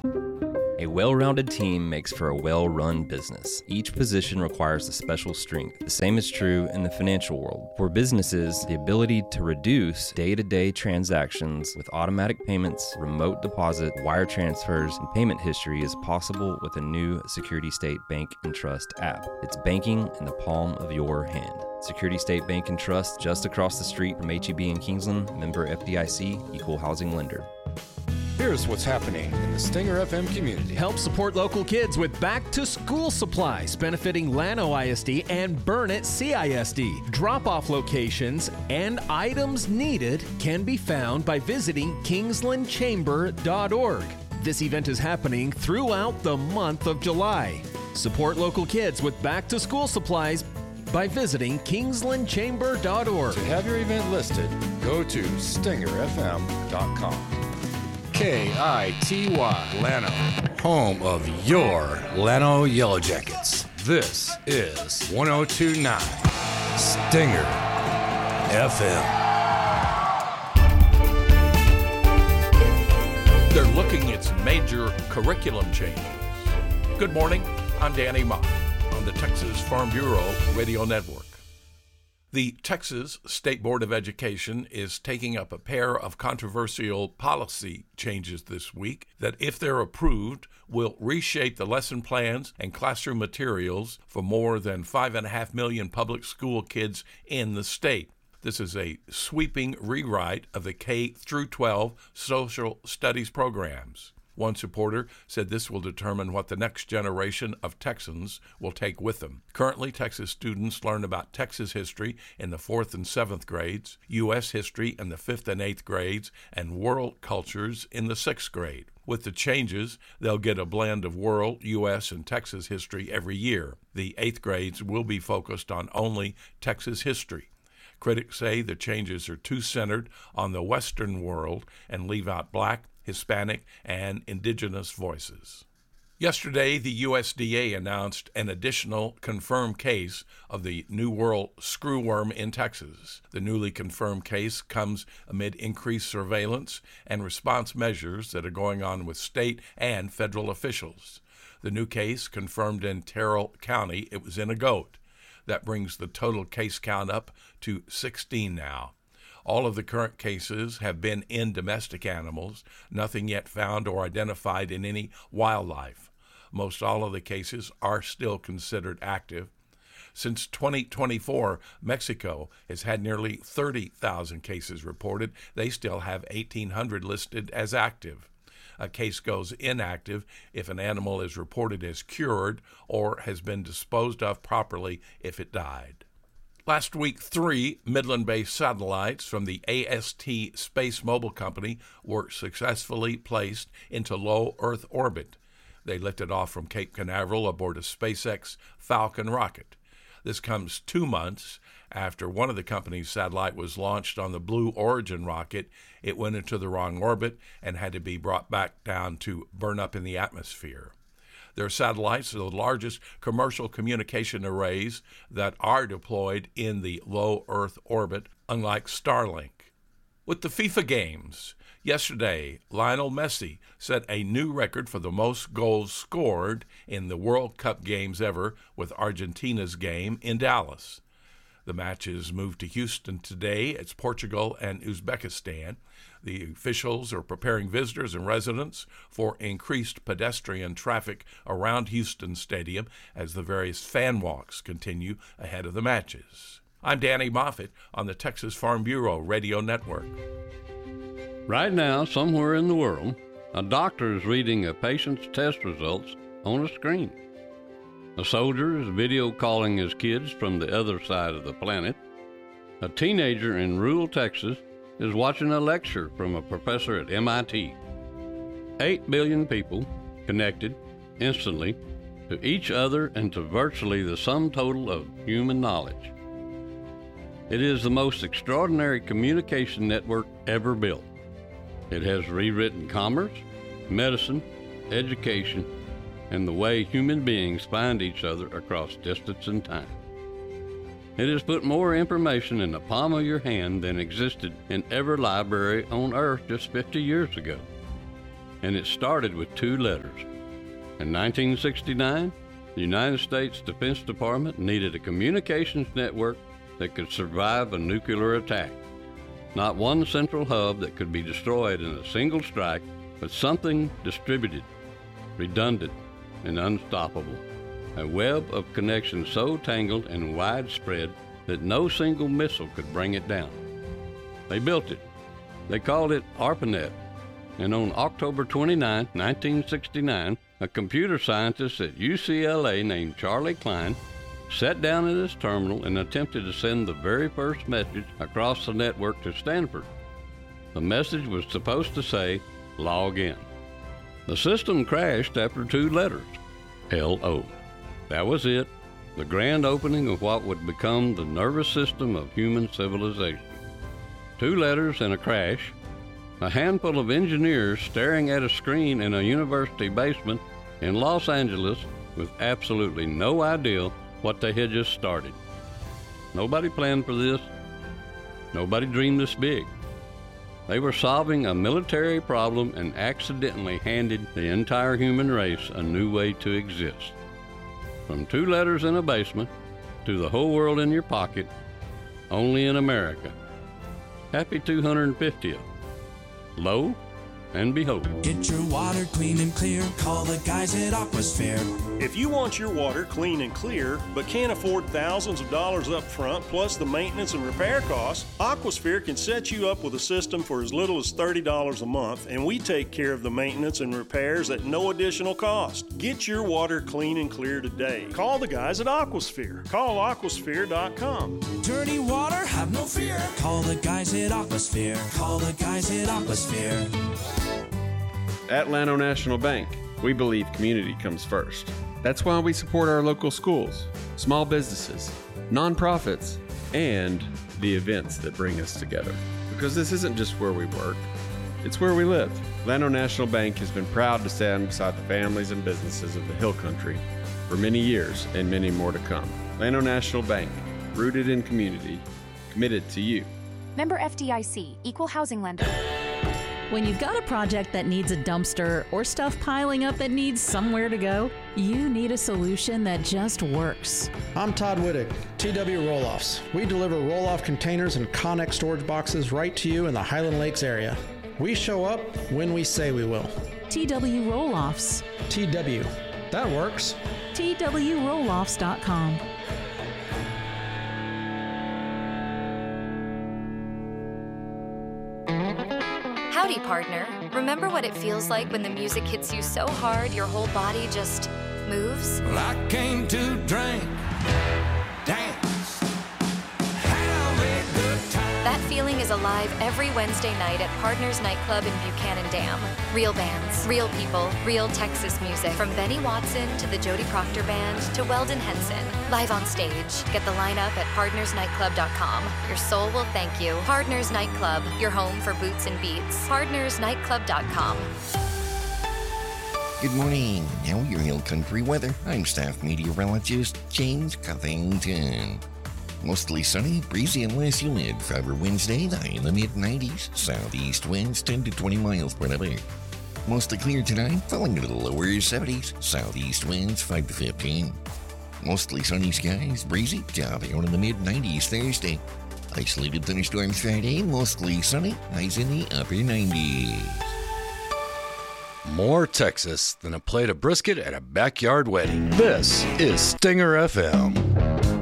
A well-rounded team makes for a well-run business. Each position requires a special strength. The same is true in the financial world. For businesses, the ability to reduce day-to-day transactions with automatic payments, remote deposit, wire transfers, and payment history is possible with a new Security State Bank and Trust app. It's banking in the palm of your hand. Security State Bank and Trust, just across the street from HEB in Kingsland, member FDIC, equal housing lender. Here's what's happening in the Stinger FM community. Help support local kids with back-to-school supplies benefiting Llano ISD and Burnett CISD. Drop-off locations and items needed can be found by visiting kingslandchamber.org. This event is happening throughout the month of July. Support local kids with back-to-school supplies by visiting kingslandchamber.org. To have your event listed, go to stingerfm.com. KITY Llano, home of your Llano Yellow Jackets. This is 102.9 Stinger FM. They're looking at some major curriculum changes. Good morning, I'm Danny Mott on the Texas Farm Bureau Radio Network. The Texas State Board of Education is taking up a pair of controversial policy changes this week that, if they're approved, will reshape the lesson plans and classroom materials for more than 5.5 million public school kids in the state. This is a sweeping rewrite of the K-12 social studies programs. One supporter said this will determine what the next generation of Texans will take with them. Currently, Texas students learn about Texas history in the 4th and 7th grades, U.S. history in the 5th and 8th grades, and world cultures in the 6th grade. With the changes, they'll get a blend of world, U.S., and Texas history every year. The 8th grades will be focused on only Texas history. Critics say the changes are too centered on the Western world and leave out Black, Hispanic, and indigenous voices. Yesterday, the USDA announced an additional confirmed case of the New World screwworm in Texas. The newly confirmed case comes amid increased surveillance and response measures that are going on with state and federal officials. The new case, confirmed in Terrell County, it was in a goat. That brings the total case count up to 16 now. All of the current cases have been in domestic animals, nothing yet found or identified in any wildlife. Most all of the cases are still considered active. Since 2024, Mexico has had nearly 30,000 cases reported. They still have 1,800 listed as active. A case goes inactive if an animal is reported as cured or has been disposed of properly if it died. Last week, 3 Midland-based satellites from the AST Space Mobile Company were successfully placed into low Earth orbit. They lifted off from Cape Canaveral aboard a SpaceX Falcon rocket. This comes 2 months after one of the company's satellite was launched on the Blue Origin rocket. It went into the wrong orbit and had to be brought back down to burn up in the atmosphere. Their satellites are the largest commercial communication arrays that are deployed in the low Earth orbit, unlike Starlink. With the FIFA games, yesterday, Lionel Messi set a new record for the most goals scored in the World Cup games ever with Argentina's game in Dallas. The matches moved to Houston today. It's Portugal and Uzbekistan. The officials are preparing visitors and residents for increased pedestrian traffic around Houston Stadium as the various fan walks continue ahead of the matches. I'm Danny Moffett on the Texas Farm Bureau Radio Network. Right now, somewhere in the world, a doctor is reading a patient's test results on a screen. A soldier is video calling his kids from the other side of the planet. A teenager in rural Texas is watching a lecture from a professor at MIT. 8 billion people connected instantly to each other and to virtually the sum total of human knowledge. It is the most extraordinary communication network ever built. It has rewritten commerce, medicine, education, and the way human beings find each other across distance and time. It has put more information in the palm of your hand than existed in every library on Earth just 50 years ago. and it started with 2 letters. In 1969, the United States Defense Department needed a communications network that could survive a nuclear attack. Not one central hub that could be destroyed in a single strike, but something distributed, redundant, and unstoppable. A web of connections so tangled and widespread that no single missile could bring it down. They built it. They called it ARPANET. And on October 29, 1969, a computer scientist at UCLA named Charlie Klein sat down at his terminal and attempted to send the very first message across the network to Stanford. The message was supposed to say, "Log in." The system crashed after 2 letters, LO. That was it, the grand opening of what would become the nervous system of human civilization. 2 letters and a crash, a handful of engineers staring at a screen in a university basement in Los Angeles with absolutely no idea what they had just started. Nobody planned for this. Nobody dreamed this big. They were solving a military problem and accidentally handed the entire human race a new way to exist. From 2 letters in a basement to the whole world in your pocket, only in America. Happy 250th. Lo and behold. Get your water clean and clear. Call the guys at Aquasphere. If you want your water clean and clear, but can't afford thousands of dollars up front, plus the maintenance and repair costs, Aquasphere can set you up with a system for as little as $30 a month, and we take care of the maintenance and repairs at no additional cost. Get your water clean and clear today. Call the guys at Aquasphere. Call aquasphere.com. Dirty water, have no fear. Call the guys at Aquasphere. Call the guys at Aquasphere. At Llano National Bank, we believe community comes first. That's why we support our local schools, small businesses, nonprofits, and the events that bring us together. Because this isn't just where we work, it's where we live. Llano National Bank has been proud to stand beside the families and businesses of the Hill Country for many years and many more to come. Llano National Bank, rooted in community, committed to you. Member FDIC, Equal Housing Lender. When you've got a project that needs a dumpster or stuff piling up that needs somewhere to go, you need a solution that just works. I'm Todd Wittig, TW Roll-Offs. We deliver roll-off containers and Connex storage boxes right to you in the Highland Lakes area. We show up when we say we will. TW Roll-Offs. TW. That works. TWRolloffs.com. Howdy, partner. Remember what it feels like when the music hits you so hard your whole body just moves? Well, I came to drink, dance, have a good time. That feeling is alive every Wednesday night at Partners Nightclub in Buchanan Dam. Real bands, real people, real Texas music. From Benny Watson to the Jody Proctor Band to Weldon Henson. Live on stage. Get the lineup at partnersnightclub.com. Your soul will thank you. Partners Nightclub, your home for boots and beats. Partnersnightclub.com. Good morning. Now your Hill Country weather. I'm staff meteorologist James Covington. Mostly sunny, breezy and less humid. For Wednesday, the high in the mid-90s. Southeast winds 10 to 20 miles per hour. Mostly clear tonight, falling to the lower 70s. Southeast winds 5 to 15. Mostly sunny skies, breezy, topping out in the mid-90s Thursday. Isolated thunderstorms Friday, mostly sunny, highs in the upper 90s. More Texas than a plate of brisket at a backyard wedding. This is Stinger FM.